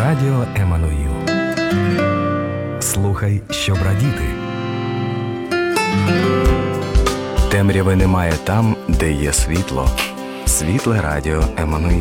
Радіо Еммануїл. Слухай, щоб радіти. Темряви немає там, де є світло. Світле Радіо Еммануїл.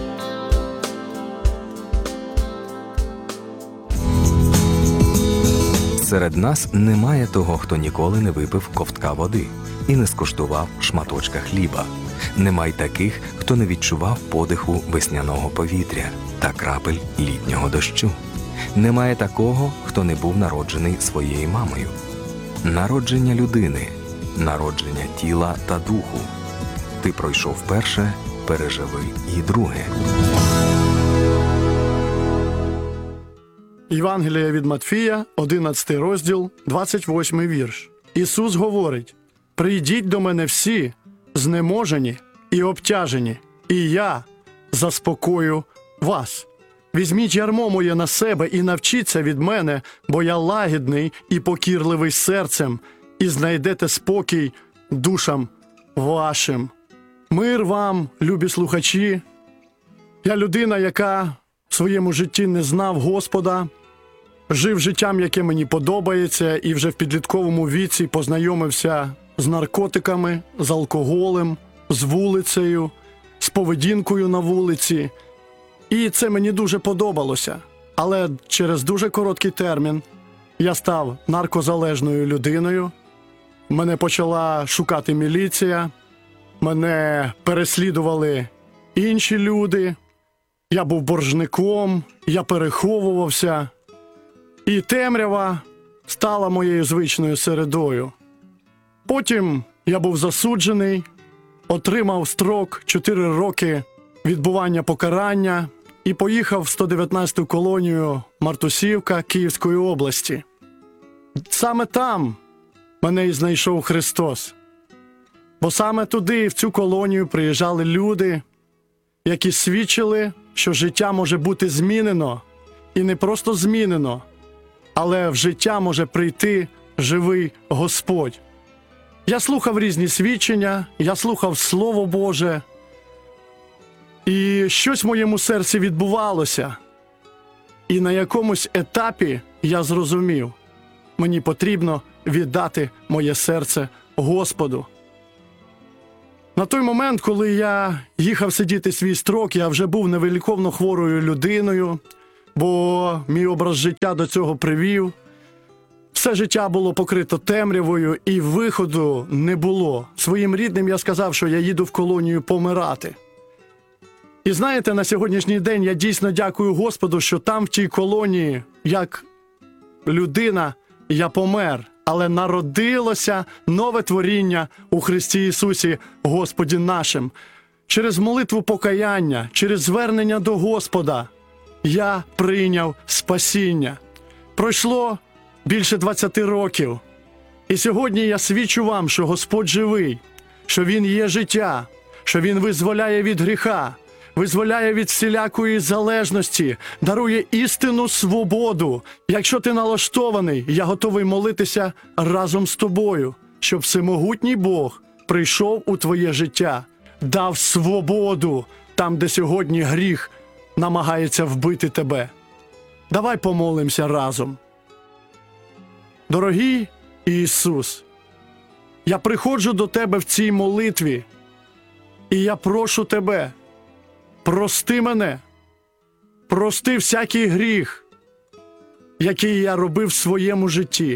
Серед нас немає того, хто ніколи не випив ковтка води і не скуштував шматочка хліба. Немає таких, хто не відчував подиху весняного повітря та крапель літнього дощу. Немає такого, хто не був народжений своєю мамою. Народження людини, народження тіла та духу. Ти пройшов перше, переживи і друге. Євангелія від Матфія, 11 розділ, 28 вірш. Ісус говорить: «Прийдіть до мене всі, знеможені і обтяжені, і я заспокою вас. Візьміть ярмо моє на себе і навчіться від мене, бо я лагідний і покірливий серцем, і знайдете спокій душам вашим». Мир вам, любі слухачі. Я людина, яка в своєму житті не знав Господа, жив життям, яке мені подобається, і вже в підлітковому віці познайомився з наркотиками, з алкоголем, з вулицею, з поведінкою на вулиці. І це мені дуже подобалося. Але через дуже короткий термін я став наркозалежною людиною. Мене почала шукати міліція, мене переслідували інші люди. Я був боржником, я переховувався. І темрява стала моєю звичною середою. Потім я був засуджений, отримав строк 4 роки відбування покарання і поїхав в 119-ту колонію Мартусівка Київської області. Саме там мене і знайшов Христос. Бо саме туди, в цю колонію, приїжджали люди, які свідчили, що життя може бути змінено. І не просто змінено, але в життя може прийти живий Господь. Я слухав різні свідчення, я слухав Слово Боже, і щось в моєму серці відбувалося. І на якомусь етапі я зрозумів, мені потрібно віддати моє серце Господу. На той момент, коли я їхав сидіти свій строк, я вже був невиліковно хворою людиною, бо мій образ життя до цього привів. Все життя було покрито темрявою, і виходу не було. Своїм рідним я сказав, що я їду в колонію помирати. І знаєте, на сьогоднішній день я дійсно дякую Господу, що там, в тій колонії, як людина, я помер. Але народилося нове творіння у Христі Ісусі, Господі нашим. Через молитву покаяння, через звернення до Господа я прийняв спасіння. Пройшло більше 20 років. І сьогодні я свідчу вам, що Господь живий, що Він є життя, що Він визволяє від гріха, визволяє від всілякої залежності, дарує істинну свободу. Якщо ти налаштований, я готовий молитися разом з тобою, щоб всемогутній Бог прийшов у твоє життя, дав свободу там, де сьогодні гріх намагається вбити тебе. Давай помолимося разом. Дорогий Ісус, я приходжу до Тебе в цій молитві, і я прошу Тебе, прости мене, прости всякий гріх, який я робив в своєму житті.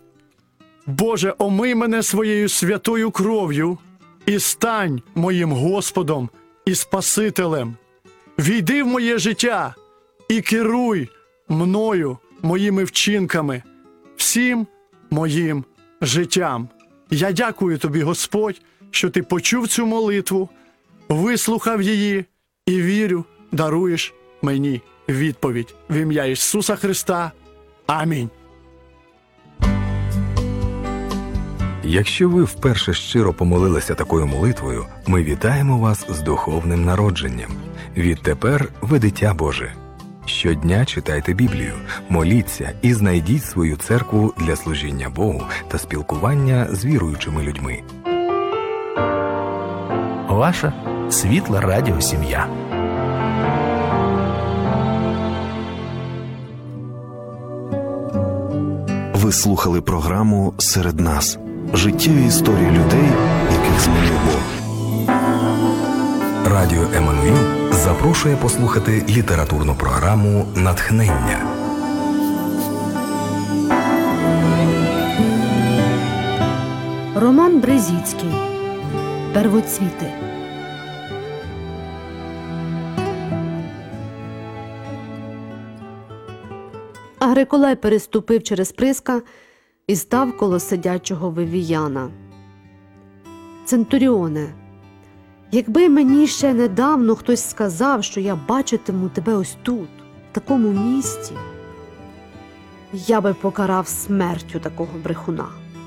Боже, омий мене своєю святою кров'ю і стань моїм Господом і Спасителем. Війди в моє життя і керуй мною, моїми вчинками, всім моїм життям. Я дякую Тобі, Господь, що Ти почув цю молитву, вислухав її і вірю, даруєш мені відповідь. В ім'я Ісуса Христа. Амінь. Якщо ви вперше щиро помолилися такою молитвою, ми вітаємо вас з духовним народженням. Відтепер ви дитя Боже. Щодня читайте Біблію, моліться і знайдіть свою церкву для служіння Богу та спілкування з віруючими людьми. Ваша світла радіосім'я. Ви слухали програму «Серед нас» – життєві історії людей, яких змінив Бог. Радіо Еммануїл запрошує послухати літературну програму «Натхнення». Роман Брезіцький «Первоцвіти». Агриколай переступив через Приска і став коло сидячого Вивіяна. «Центуріоне, якби мені ще недавно хтось сказав, що я бачитиму тебе ось тут, в такому місці, я би покарав смертю такого брехуна.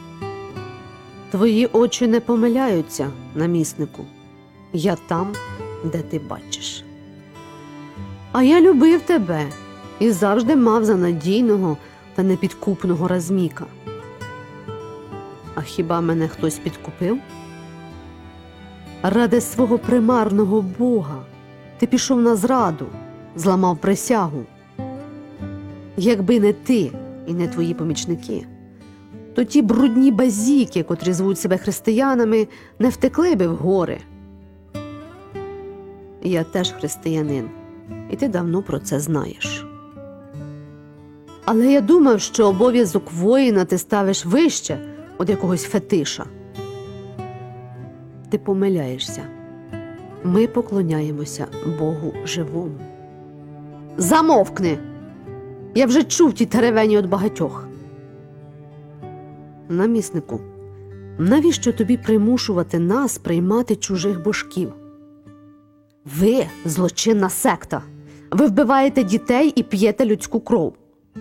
Твої очі не помиляються, наміснику. Я там, де ти бачиш. А я любив тебе і завжди мав за надійного та непідкупного Разміка. А хіба мене хтось підкупив? Ради свого примарного Бога ти пішов на зраду, зламав присягу. Якби не ти і не твої помічники, то ті брудні базіки, котрі звуть себе християнами, не втекли би в гори. Я теж християнин, і ти давно про це знаєш. Але я думав, що обов'язок воїна ти ставиш вище від якогось фетиша. Ти помиляєшся. Ми поклоняємося Богу живому. Замовкни! Я вже чув ті теревені від багатьох. Наміснику, навіщо тобі примушувати нас приймати чужих божків? Ви – злочинна секта. Ви вбиваєте дітей і п'єте людську кров.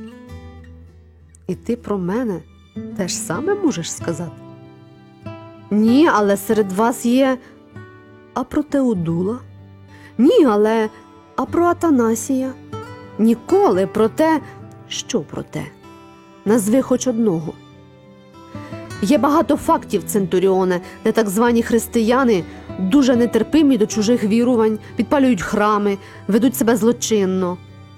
І ти про мене те ж саме можеш сказати? Ні, але серед вас є... А про Теодула? Ні, але... А про Атанасія? Ніколи про те... Що про те? Назви хоч одного. Є багато фактів, Центуріоне, де так звані християни дуже нетерпимі до чужих вірувань, підпалюють храми, ведуть себе злочинно.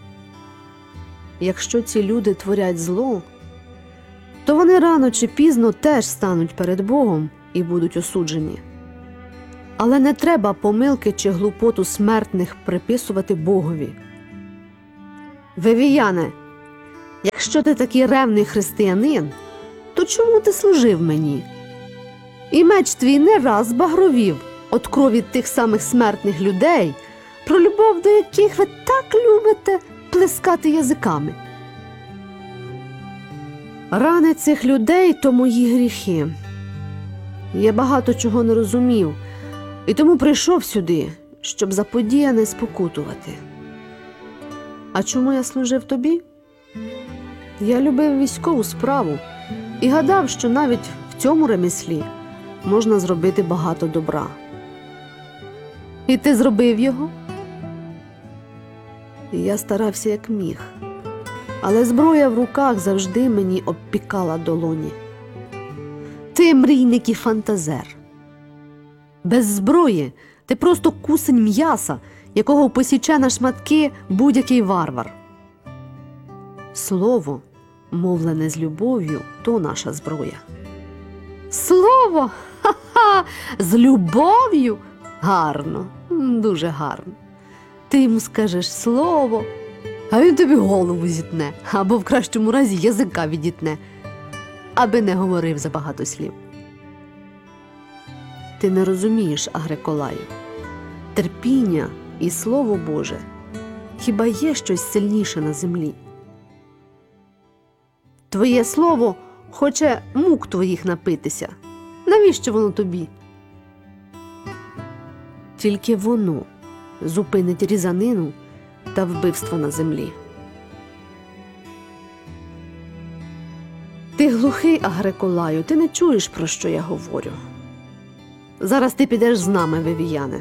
Якщо ці люди творять зло, то вони рано чи пізно теж стануть перед Богом і будуть осуджені. Але не треба помилки чи глупоту смертних приписувати Богові. Вивіяне, якщо ти такий ревний християнин, то чому ти служив мені? І меч твій не раз багровів від крові тих самих смертних людей, про любов до яких ви так любите плескати язиками. Рани цих людей – то мої гріхи. Я багато чого не розумів, і тому прийшов сюди, щоб заподіяне спокутувати. А чому я служив тобі? Я любив військову справу і гадав, що навіть в цьому ремеслі можна зробити багато добра. І ти зробив його? Я старався як міг, але зброя в руках завжди мені обпікала долоні. Ти мрійник і фантазер. Без зброї ти просто кусень м'яса, якого посіче на шматки будь-який варвар. Слово, мовлене з любов'ю, то наша зброя. Слово? Ха-ха! З любов'ю? Гарно, дуже гарно. Ти йому скажеш слово, а він тобі голову зітне, або в кращому разі язика відітне, аби не говорив забагато слів. Ти не розумієш, Агриколаю. Терпіння і Слово Боже – хіба є щось сильніше на землі? Твоє слово хоче мук твоїх напитися. Навіщо воно тобі? Тільки воно зупинить різанину та вбивство на землі. Ти глухий, Агриколаю, ти не чуєш, про що я говорю. Зараз ти підеш з нами, Вивіяне.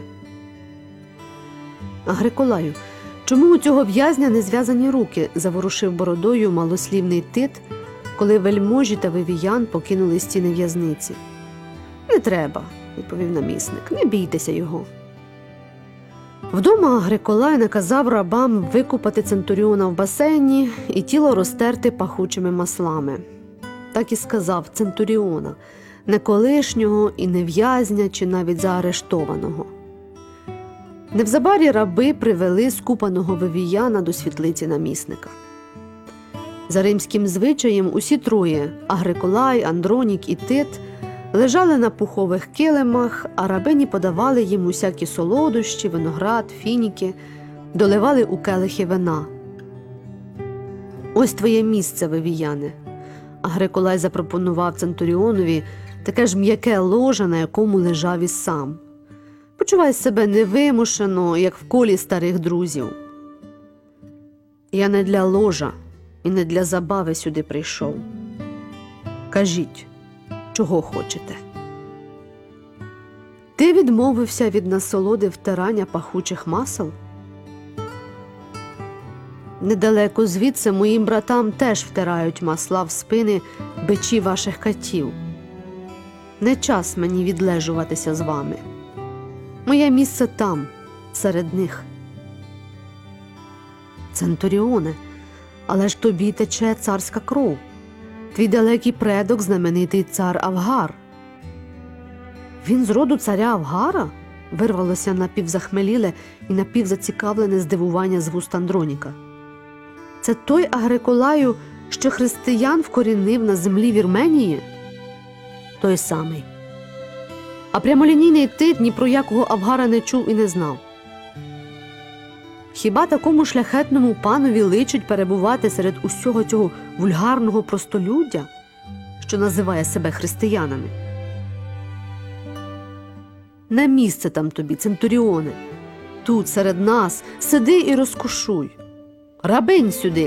Агриколаю, чому у цього в'язня не зв'язані руки? Заворушив бородою малослівний Тит, коли вельможі та Вивіян покинули стіни в'язниці. Не треба, відповів намісник, не бійтеся його. Вдома Агриколай наказав рабам викупати Центуріона в басейні і тіло розтерти пахучими маслами. Так і сказав центуріона, не колишнього і не в'язня, чи навіть заарештованого. Невзабарі раби привели скупаного Вивіяна до світлиці намісника. За римським звичаєм усі троє – Агриколай, Андронік і Тит – лежали на пухових килимах, а рабині подавали їм усякі солодощі, виноград, фініки, доливали у келихи вина. «Ось твоє місце, Вивіяне», – Агриколай запропонував центуріонові таке ж м'яке ложа, на якому лежав і сам. «Почувай себе невимушено, як в колі старих друзів». «Я не для ложа і не для забави сюди прийшов. Кажіть, чого хочете?» «Ти відмовився від насолоди втирання пахучих масел?» «Недалеко звідси моїм братам теж втирають масла в спини бичі ваших катів. Не час мені відлежуватися з вами. Моє місце там, серед них». «Центуріоне, але ж тобі тече царська кров. Твій далекий предок – знаменитий цар Авгар». «Він з роду царя Авгара?» – вирвалося напівзахмеліле і напівзацікавлене здивування з вуст Андроніка. «Це той Агриколаю, що християн вкорінив на землі Вірменії?» «Той самий. А прямолінійний Тит ні про якого Авгара не чув і не знав. Хіба такому шляхетному панові личить перебувати серед усього цього вульгарного простолюддя, що називає себе християнами? Не місце там тобі, центуріоне. Тут, серед нас, сиди і розкошуй. Рабинь сюди!»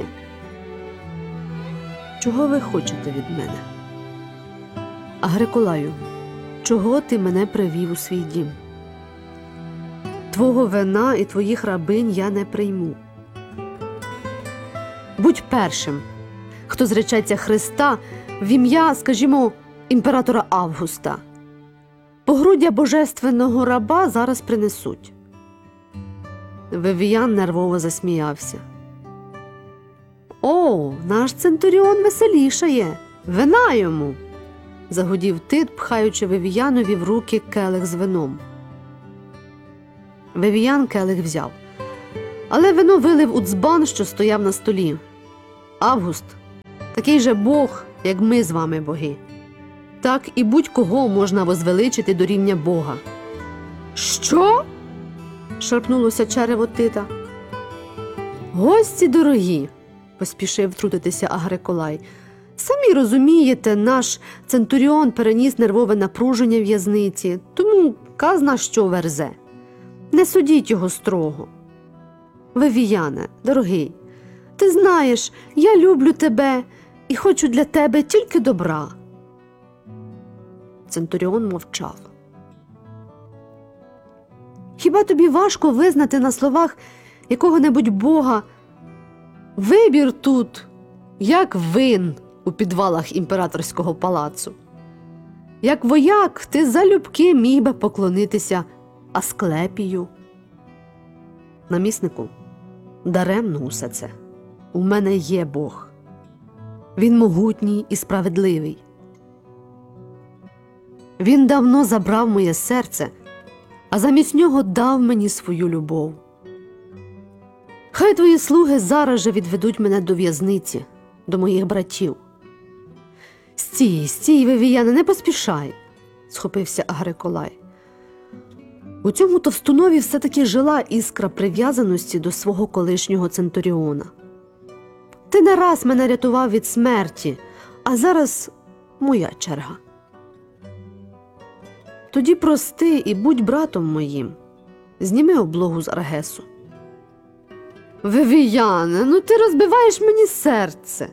«Чого ви хочете від мене?» «Агриколаю, чого ти мене привів у свій дім? Твого вина і твоїх рабинь я не прийму. Будь першим, хто зречеться Христа в ім'я, скажімо, імператора Августа. Погруддя божественного раба зараз принесуть». Вивіян нервово засміявся. «О, наш центуріон веселішає! Вина йому!» – загудів Тит, пхаючи Вивіянові в руки келих з вином. Вивіян келих взяв, але вино вилив у дзбан, що стояв на столі. «Август – такий же Бог, як ми з вами боги. Так і будь-кого можна возвеличити до рівня Бога». «Що?» – шарпнулося черево Тита. «Гості дорогі!» – поспішив втрутитися Агриколай. «Самі розумієте, наш центуріон переніс нервове напруження в'язниці, тому казна що верзе. Не судіть його строго. Вивіяне, дорогий, ти знаєш, я люблю тебе і хочу для тебе тільки добра». Центуріон мовчав. «Хіба тобі важко визнати на словах якого-небудь бога? Вибір тут, як вин у підвалах імператорського палацу. Як вояк ти залюбки міг би поклонитися Асклепію». «Наміснику, даремно усе це. У мене є Бог. Він могутній і справедливий. Він давно забрав моє серце, а замість нього дав мені свою любов. Хай твої слуги зараз же відведуть мене до в'язниці, до моїх братів». Стій, Вивіяне, не поспішай», – схопився Агриколай. У цьому товстунові все-таки жила іскра прив'язаності до свого колишнього центуріона. «Ти не раз мене рятував від смерті, а зараз моя черга. Тоді прости і будь братом моїм. Зніми облогу з Аргесу». «Вивіяне, ну ти розбиваєш мені серце!»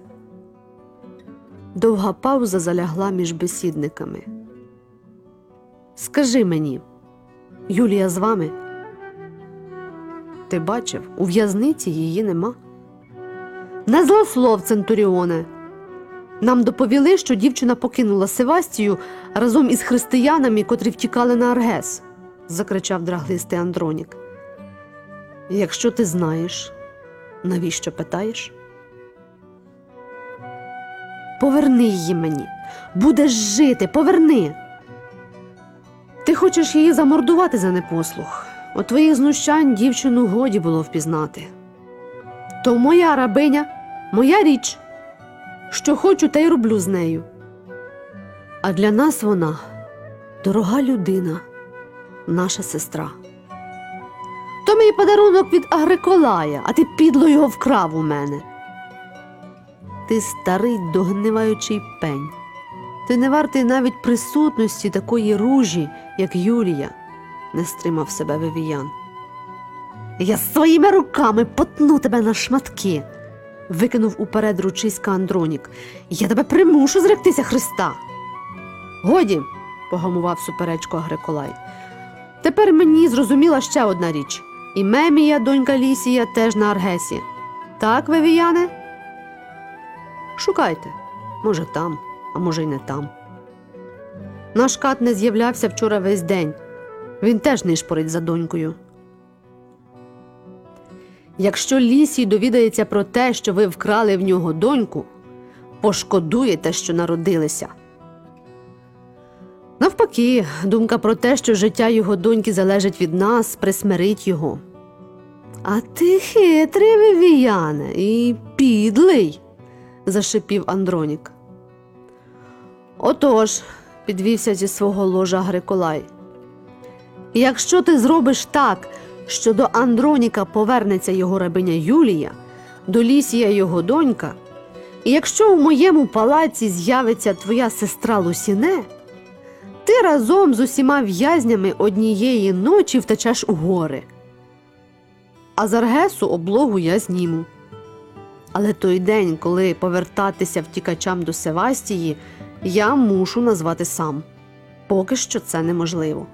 Довга пауза залягла між бесідниками. «Скажи мені, Юлія з вами?» «Ти бачив, у в'язниці її нема». «Не злослов, центуріоне! Нам доповіли, що дівчина покинула Севастію разом із християнами, котрі втікали на Аргес», – закричав драглистий Андронік. «Якщо ти знаєш, навіщо питаєш?» Поверни її мені. Будеш жити, поверни. Ти хочеш її замордувати за непослух. От твоїх знущань дівчину годі було впізнати. То моя рабиня, моя річ. Що хочу, те й роблю з нею. А для нас вона дорога людина, наша сестра. То мій подарунок від Агриколая, а ти підло його вкрав у мене. Ти старий догниваючий пень. Ти не вартий навіть присутності такої ружі, як Юлія, не стримав себе Вивіян. Я своїми руками потну тебе на шматки, викинув уперед ручиська Андронік. Я тебе примушу зректися Христа. Годі, погамував суперечку Агриколай. Тепер мені зрозуміла ще одна річ. І Мемія, донька Лісія, теж на Аргесі. Так, Вивіяне? Шукайте. Може там, а може й не там. Наш кат не з'являвся вчора весь день. Він теж нишпорить за донькою. Якщо Лісій довідається про те, що ви вкрали в нього доньку, пошкодуєте, що народилися. Навпаки, думка про те, що життя його доньки залежить від нас, присмирить його. А ти хитрий, Вивіяне, і підлий, зашипів Андронік. Отож, підвівся зі свого ложа Агриколай. Якщо ти зробиш так, що до Андроніка повернеться його рабиня Юлія, до Лісія його донька, і якщо в моєму палаці з'явиться твоя сестра Лусіне, ти разом з усіма в'язнями однієї ночі втечеш у гори. А з Аргесу облогу я зніму. Але той день, коли повертатися втікачам до Севастії, я мушу назвати сам. Поки що це неможливо.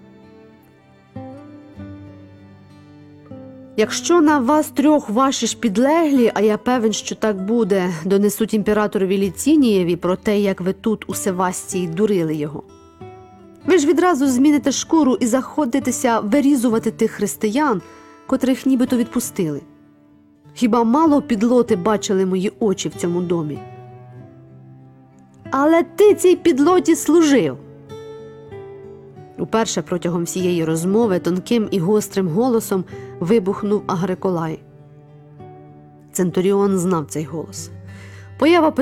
Якщо на вас трьох ваші ж підлеглі, а я певен, що так буде, донесуть імператорові Ліцінієві про те, як ви тут у Севастії дурили його, ви ж відразу зміните шкуру і заходитеся вирізувати тих християн, котрих нібито відпустили. Хіба мало підлоти бачили мої очі в цьому домі? Але ти цій підлоті служив. Уперше протягом всієї розмови тонким і гострим голосом вибухнув Агриколай. Центуріон знав цей голос. Поява